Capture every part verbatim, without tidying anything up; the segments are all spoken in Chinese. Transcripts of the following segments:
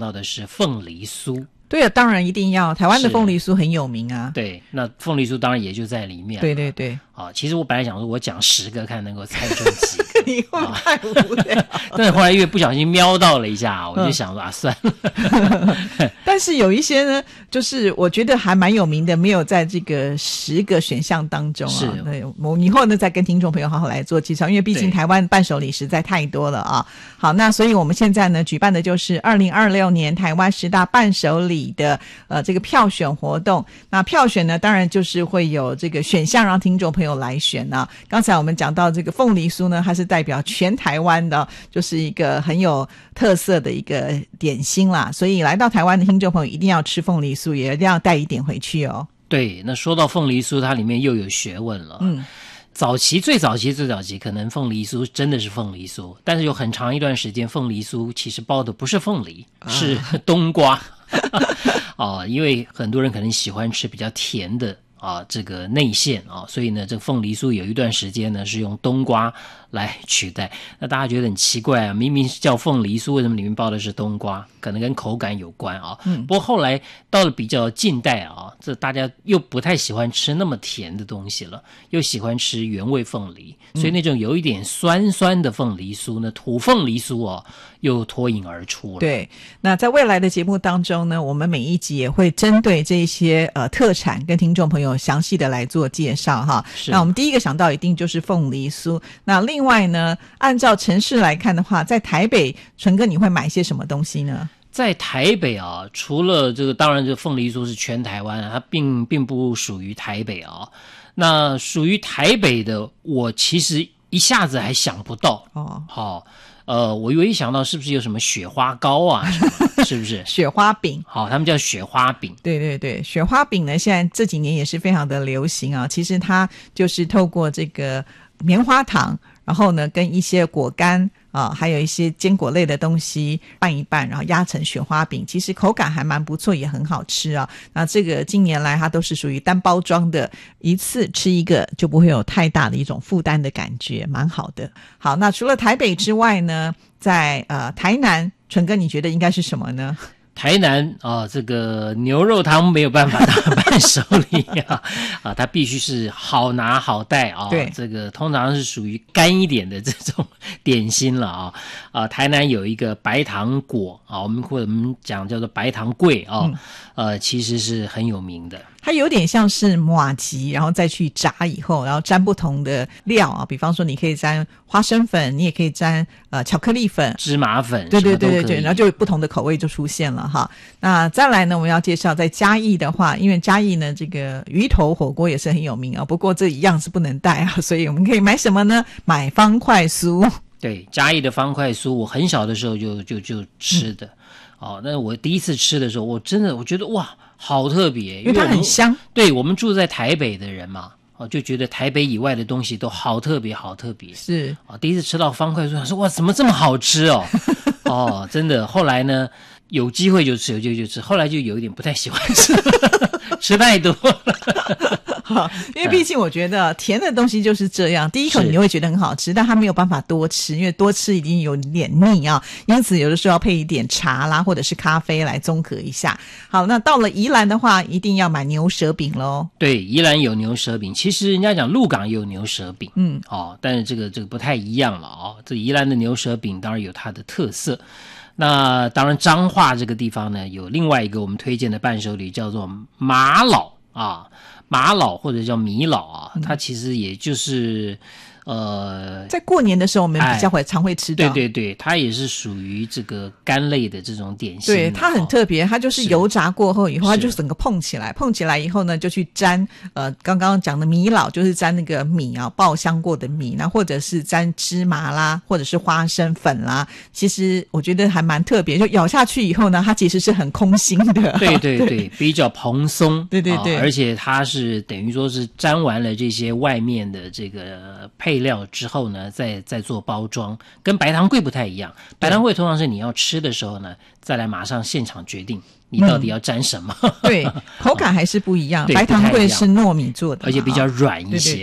到的是凤梨酥。 对啊，当然一定要，台湾的凤梨酥很有名啊。 对，那凤梨酥当然也就在里面。 对对对。 啊，其实我本来想说我讲十个看能够猜出几个你会不会太无聊？ 但是后来因为不小心瞄到了一下，我就想说、嗯、啊算了但是有一些呢，就是我觉得还蛮有名的，没有在这个十个选项当中啊。 是， 对，我以后呢再跟听众朋友好好来做介绍，因为毕竟台湾伴手礼实在太多了啊。好，那所以我们现在呢举办的就是二零二六年台湾十大伴手礼的呃这个票选活动。那票选呢当然就是会有这个选项让听众朋友来选啊。刚才我们讲到这个凤梨酥呢，它是代表全台湾的，就是一个很有特色的一个点心啦，所以来到台湾的听众朋友一定要吃凤梨酥，也一定要带一点回去哦。 对，那说到凤梨酥，它里面又有学问了。嗯，早期最早期最早期可能凤梨酥真的是凤梨酥，但是有很长一段时间凤梨酥其实包的不是凤梨、啊、是冬瓜啊，因为很多人可能喜欢吃比较甜的啊，这个内馅啊，所以呢，这个凤梨酥有一段时间呢是用冬瓜来取代。那大家觉得很奇怪啊，明明是叫凤梨酥，为什么里面包的是冬瓜？可能跟口感有关啊。嗯，不过后来到了比较近代啊，这大家又不太喜欢吃那么甜的东西了，又喜欢吃原味凤梨，所以那种有一点酸酸的凤梨酥呢，土凤梨酥哦，又脱颖而出了。 对，那在未来的节目当中呢，我们每一集也会针对这些呃特产跟听众朋友详细的来做介绍哈。那我们第一个想到一定就是凤梨酥。那另外呢，按照城市来看的话，在台北，纯哥你会买些什么东西呢？ 在台北啊，除了这个，当然这个凤梨酥是全台湾、啊，它并并不属于台北啊。那属于台北的，我其实一下子还想不到哦。好、哦，呃，我唯一想到是不是有什么雪花糕啊？是不是雪花饼？ 好，他们叫雪花饼。 对对对，雪花饼呢，现在这几年也是非常的流行啊。其实它就是透过这个棉花糖，然后呢跟一些果干啊，还有一些坚果类的东西拌一拌，然后压成雪花饼，其实口感还蛮不错，也很好吃啊。那这个近年来它都是属于单包装的，一次吃一个就不会有太大的一种负担的感觉，蛮好的。好，那除了台北之外呢，在呃台南，纯哥你觉得应该是什么呢？ 台南啊、呃，这个牛肉汤没有办法当伴手礼啊，啊，它必须是好拿好带啊。 对， 这个通常是属于干一点的这种点心了啊。啊，台南有一个白糖果啊，我们或者我们讲叫做白糖粿啊、嗯，呃，其实是很有名的。 它有点像是麻糬，然后再去炸以后，然后沾不同的料啊，比方说你可以沾花生粉，你也可以沾呃巧克力粉、 芝麻粉， 对对对对对，然后就有不同的口味就出现了哈。那再来呢，我们要介绍在嘉义的话，因为嘉义呢这个鱼头火锅也是很有名啊，不过这一样是不能带啊，所以我们可以买什么呢？买方块酥。 对，嘉义的方块酥，我很小的时候就就就吃的。嗯哦，那我第一次吃的时候，我真的我觉得哇，好特别， 因为它很香。 对，我们住在台北的人嘛，哦，就觉得台北以外的东西都好特别，好特别。 是啊、 哦，第一次吃到方块酥，说哇，怎么这么好吃哦？哦，真的。后来呢，有机会就吃，有机会就吃，后来就有一点不太喜欢吃，吃太多了。 好，因为毕竟我觉得甜的东西就是这样，第一口你会觉得很好吃，但它没有办法多吃，因为多吃已经有点腻啊，因此有的时候要配一点茶啦或者是咖啡来综合一下。好，那到了宜兰的话一定要买牛舌饼咯。对， 宜兰有牛舌饼，其实人家讲鹿港也有牛舌饼，嗯，哦，但是这个这个不太一样了哦。这宜兰的牛舌饼当然有它的特色。那当然彰化这个地方呢，有另外一个我们推荐的伴手礼叫做玛瑙啊，玛瑙或者叫米老啊，它其实也就是呃， 在过年的时候我们比较会、哎、常会吃到。 对对对，它也是属于这个干类的这种点心。 对，它很特别，它就是油炸过后以后，它就整个碰起来，碰起来以后呢，就去沾呃刚刚讲的米老，就是沾那个米啊，爆香过的米，那或者是沾芝麻啦，或者是花生粉啦。其实我觉得还蛮特别，就咬下去以后呢，它其实是很空心的。 对对 对, 对，比较蓬松。 对对对、 哦，而且它是等于说是沾完了这些外面的这个配料之后呢，再再做包装，跟白糖粿不太一样。白糖粿通常是你要吃的时候呢，再来马上现场决定你到底要沾什么。嗯、 对，口感还是不一样。哦、白糖粿是糯米做的， 而且比较软一些。 对对对。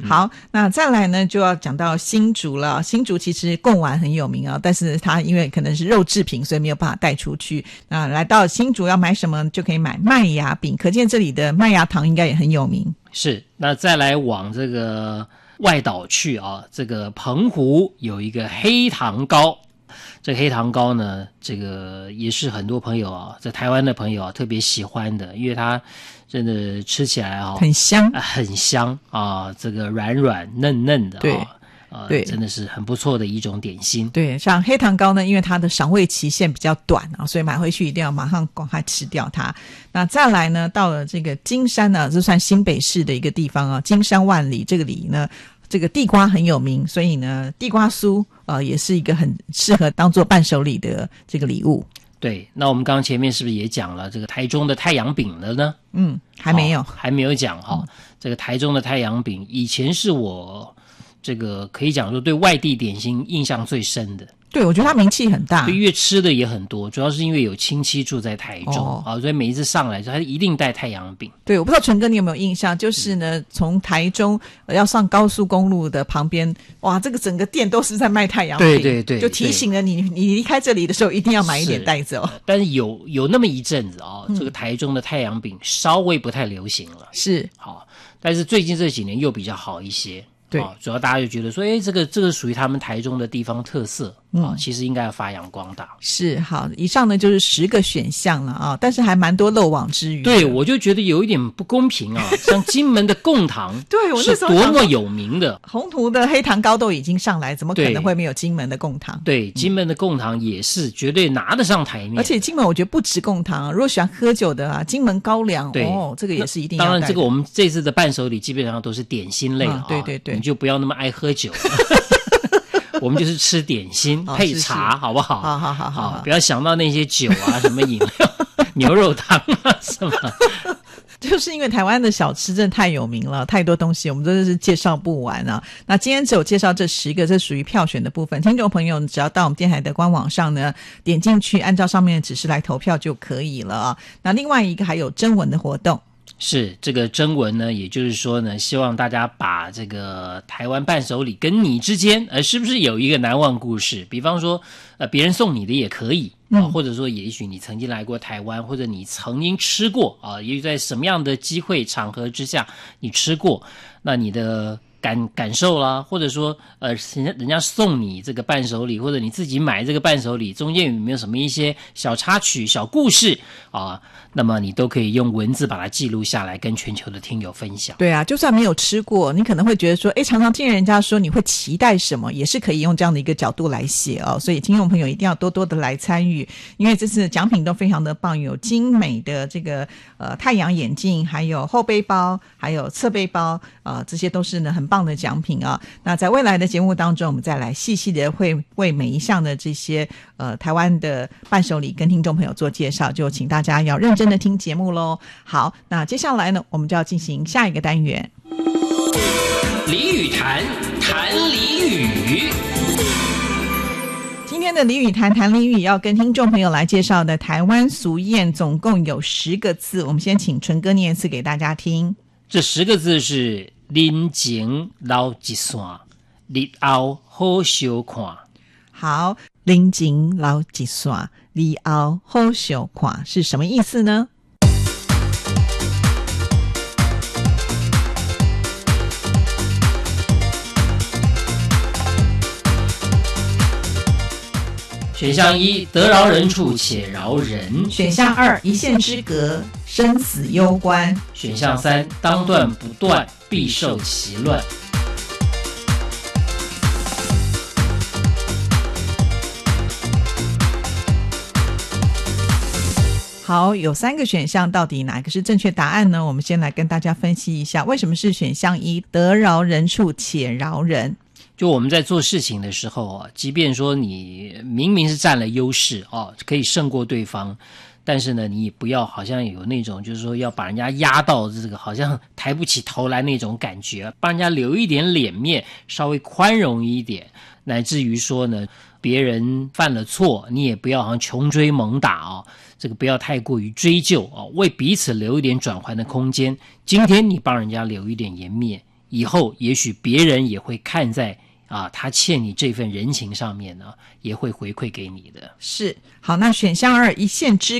好，那再来呢就要讲到新竹了。新竹其实贡丸很有名啊，但是它因为可能是肉制品，所以没有办法带出去。那来到新竹要买什么，就可以买麦芽饼，可见这里的麦芽糖应该也很有名。 是，那再来往这个外岛去啊，这个澎湖有一个黑糖糕。这个黑糖糕呢，这个也是很多朋友啊，在台湾的朋友啊特别喜欢的，因为它真的吃起来啊很香、 呃、很香啊，这个软软嫩嫩的啊。 对呃， 对， 真的是很不错的一种点心。 对，像黑糖糕呢，因为它的赏味期限比较短啊，所以买回去一定要马上赶快吃掉它。那再来呢，到了这个金山呢，这算新北市的一个地方啊，金山万里这个里呢，这个地瓜很有名，所以呢，地瓜酥呃也是一个很适合当做伴手礼的这个礼物。 对，那我们刚刚前面是不是也讲了这个台中的太阳饼了呢？ 嗯，还没有， 哦、还没有讲哈、哦嗯。这个台中的太阳饼，以前是我这个可以讲说对外地点心印象最深的。 对，我觉得它名气很大， 对，因为吃的也很多，主要是因为有亲戚住在台中啊、哦，所以每一次上来他一定带太阳饼。 对，我不知道纯哥你有没有印象，就是呢，嗯、从台中、呃、要上高速公路的旁边，哇，这个整个店都是在卖太阳饼， 对对对， 就提醒了你，你离开这里的时候一定要买一点带走。 但是有有那么一阵子啊、哦嗯，这个台中的太阳饼稍微不太流行了， 是好，但是最近这几年又比较好一些。 对、 哦，主要大家就觉得说，哎，这个这个属于他们台中的地方特色啊、嗯哦，其实应该要发扬光大。 是，好，以上呢就是十个选项了啊，但是还蛮多漏网之鱼。 对，我就觉得有一点不公平啊，像金门的贡糖， 对，我是多么有名的， 宏图的黑糖糕都已经上来，怎么可能会没有金门的贡糖？ 对，对金门的贡糖也是绝对拿得上台面。 而且金门我觉得不止贡糖，如果喜欢喝酒的啊，金门高粱， 对哦，这个也是一定要带的。 当然，这个我们这次的伴手礼基本上都是点心类的、啊嗯、 对对对， 你就不要那么爱喝酒。我们就是吃点心、哦、配茶，好不好？ 好好好好， 不要想到那些酒啊，什么饮料、牛肉汤啊什么。 就是因为台湾的小吃真的太有名了，太多东西我们真的是介绍不完啊。那今天只有介绍这十个，这属于票选的部分。听众朋友只要到我们电台的官网上呢，点进去按照上面的指示来投票就可以了啊。那另外一个还有征文的活动。 是这个征文呢，也就是说呢，希望大家把这个台湾伴手礼跟你之间，呃，是不是有一个难忘故事？比方说，呃，别人送你的也可以啊、呃，或者说，也许你曾经来过台湾，或者你曾经吃过啊、呃，也许在什么样的机会场合之下你吃过，那你的感感受啦，或者说，呃，人家人家送你这个伴手礼，或者你自己买这个伴手礼，中间有没有什么一些小插曲、小故事啊？那么你都可以用文字把它记录下来，跟全球的听友分享。 对啊，就算没有吃过，你可能会觉得说，诶，常常听人家说你会期待什么，也是可以用这样的一个角度来写哦。所以听众朋友一定要多多的来参与，因为这次奖品都非常的棒，有精美的这个呃太阳眼镜，还有后背包，还有侧背包，呃，这些都是呢很棒的奖品啊。那在未来的节目当中，我们再来细细的会为每一项的这些呃台湾的伴手礼跟听众朋友做介绍，就请大家要认真真的听节目咯。好，那接下来呢，我们就要进行下一个单元。 俚语谈，谈俚语。 今天的俚语谈，谈俚语要跟听众朋友来介绍的台湾俗谚，总共有十个字。我们先请纯哥念一次给大家听。 这十个字是人前老一线，日后好相看。 好，人前老一线，日后好相看是什么意思呢？ 选项一，得饶人处且饶人。 选项二，一线之隔，生死攸关。 选项三，当断不断，必受其乱。 好，有三个选项，到底哪一个是正确答案呢？我们先来跟大家分析一下，为什么是选项一，得饶人处且饶人。 就我们在做事情的时候啊，即便说你明明是占了优势哦，可以胜过对方，但是呢，你也不要好像有那种就是说要把人家压到这个好像抬不起头来那种感觉，帮人家留一点脸面，稍微宽容一点，乃至于说呢，别人犯了错，你也不要好像穷追猛打哦，这个不要太过于追究哦，为彼此留一点转圜的空间。今天你帮人家留一点颜面， 以后也许别人也会看在啊，他欠你这份人情上面呢，也会回馈给你的。 是，好，那选项二，一线之